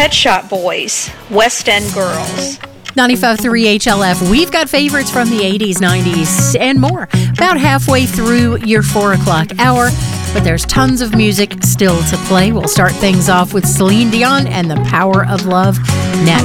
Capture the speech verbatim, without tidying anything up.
Pet Shop Boys, West End Girls. ninety-five point three H L F. We've got favorites from the eighties, nineties, and more. About halfway through your four o'clock hour, but there's tons of music still to play. We'll start things off with Celine Dion and The Power of Love next.